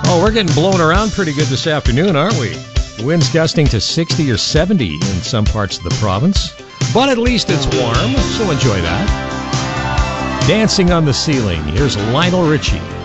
Oh, we're getting blown around pretty good this afternoon, aren't we? Winds gusting to 60 or 70 in some parts of the province. But at least it's warm, so enjoy that. Dancing on the Ceiling. Here's Lionel Richie.